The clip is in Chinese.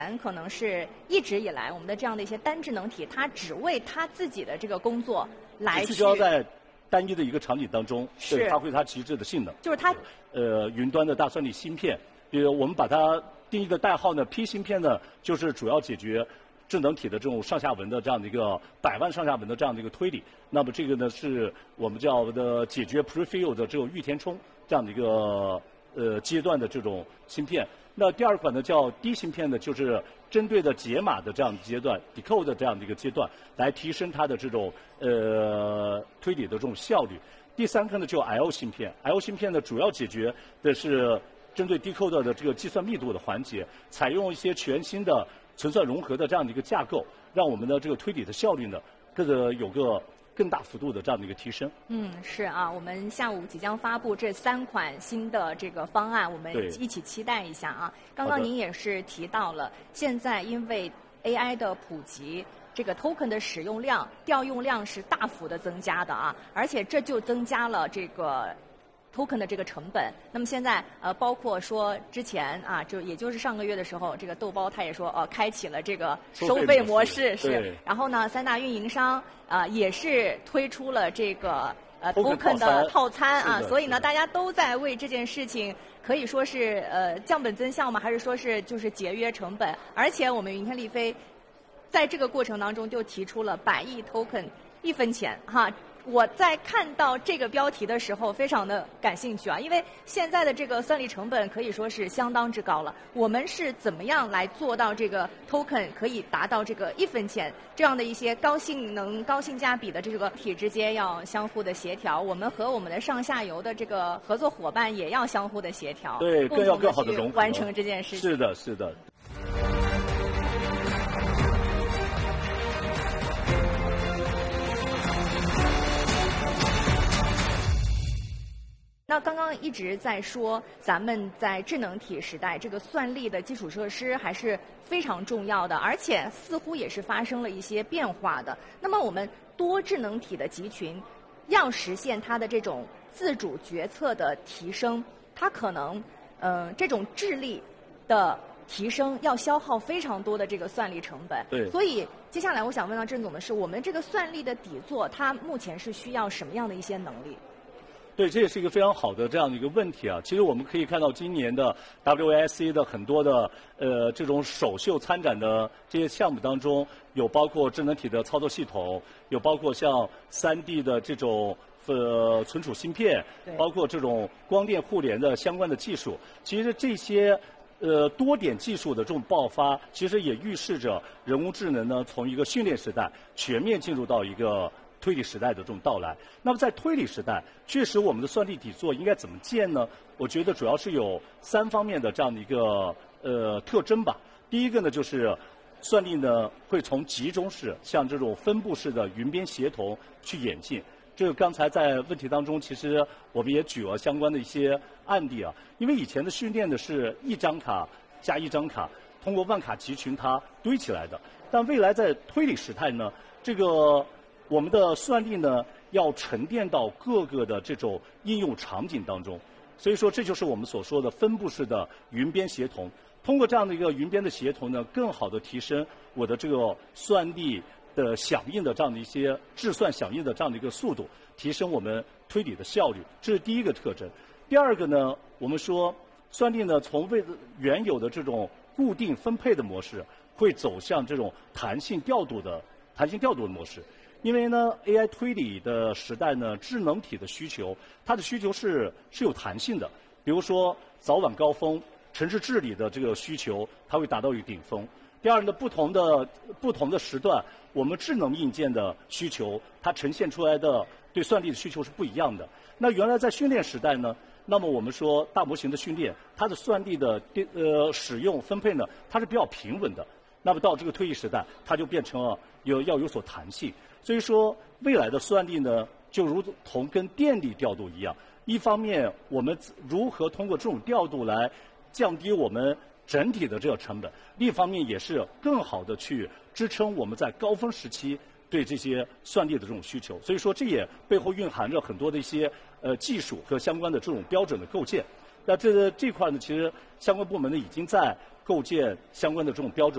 可能是一直以来我们的这样的一些单智能体，它只为它自己的这个工作来聚焦在单一的一个场景当中， 是发挥它极致的性能。 就是它， 云端的大算力芯片，我们把它定义的代号呢 P 芯片呢，就是主要解决智能体的这种上下文的这样的一个100万上下文的这样的一个推理。那么这个呢是我们叫的解决 prefill 的这种预填充这样的一个阶段的这种芯片。那第二款呢叫 D 芯片呢，就是针对的解码的这样的阶段 decode 的这样的一个阶段，来提升它的这种推理的这种效率。第三个呢就 L 芯片 ，L 芯片呢主要解决的是针对 decode 的这个计算密度的环节，采用一些全新的存算融合的这样的一个架构，让我们的这个推理的效率呢有个更大幅度的这样的一个提升。 是啊，我们下午即将发布这3款新的这个方案，我们一起期待一下啊。刚刚您也是提到了，现在因为 AI 的普及，这个 token 的使用量、调用量是大幅的增加的啊，而且这就增加了这个token 的这个成本。那么现在包括说之前啊，也就是上个月的时候，这个豆包他也说开启了这个收费模式是。然后呢，3大运营商也是推出了这个token 的套餐啊，所以呢，大家都在为这件事情可以说是降本增效吗？还是说是就是节约成本？而且我们云天丽飞在这个过程当中就提出了100亿 token 1分钱哈。我在看到这个标题的时候非常的感兴趣啊，因为现在的这个算力成本可以说是相当之高了。我们是怎么样来做到这个 token 可以达到这个1分钱这样的一些高性能、高性价比的这个体之间要相互的协调？我们和我们的上下游的这个合作伙伴也要相互的协调， 对，更好的融合完成这件事情。 是的，是的。 那刚刚一直在说，咱们在智能体时代，这个算力的基础设施还是非常重要的，而且似乎也是发生了一些变化的。那么我们多智能体的集群要实现它的这种自主决策的提升，它可能这种智力的提升要消耗非常多的这个算力成本。 对。 所以接下来我想问到郑总的是，我们这个算力的底座，它目前是需要什么样的一些能力？ 对，这也是一个非常好的这样的一个问题啊。其实我们可以看到，今年的 WASC 的很多的这种首秀参展的这些项目当中，有包括智能体的操作系统，有包括像3D 的这种存储芯片，包括这种光电互联的相关的技术。其实这些多点技术的这种爆发，其实也预示着人工智能呢从一个训练时代全面进入到一个推理时代的这种到来。那么在推理时代，确实我们的算力底座应该怎么建呢？我觉得主要是有3方面的这样的一个特征吧。第一个呢，就是算力呢会从集中式向这种分布式的云边协同去演进。这个刚才在问题当中，其实我们也举了相关的一些案例啊。因为以前的训练的是1张卡加1张卡，通过万卡集群它堆起来的。但未来在推理时代呢，这个我们的算力呢要沉淀到各个的这种应用场景当中，所以说这就是我们所说的分布式的云边协同。通过这样的一个云边的协同呢，更好的提升我的这个算力的响应的这样的一些计算响应的这样的一个速度，提升我们推理的效率，这是第一个特征。第二个呢，我们说算力呢从原有的这种固定分配的模式，会走向这种弹性调度的模式。因为呢 AI 推理的时代呢，智能体的需求，它的需求是有弹性的。比如说早晚高峰，城市治理的这个需求，它会达到一个顶峰。第二呢，不同的时段，我们智能硬件的需求，它呈现出来的对算力的需求是不一样的。那原来在训练时代呢，那么我们说大模型的训练，它的算力的使用分配呢，它是比较平稳的。那么到这个推理时代，它就变成了要有所弹性。所以说，未来的算力呢，就如同跟电力调度一样，一方面我们如何通过这种调度来降低我们整体的这个成本，另一方面也是更好的去支撑我们在高峰时期对这些算力的这种需求。所以说，这也背后蕴含着很多的一些技术和相关的这种标准的构建。 那这块呢，其实相关部门呢已经在构建相关的这种标准。